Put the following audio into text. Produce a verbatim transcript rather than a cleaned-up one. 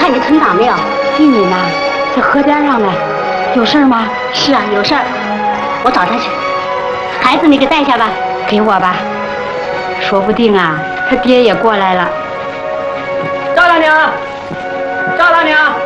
看见村长没有？ 俊敏呐，在河边上呢，有事吗？ 是啊，有事儿，我找他去。孩子，你给带下吧。 给我吧，说不定啊，他爹也过来了。 赵大娘，赵大娘。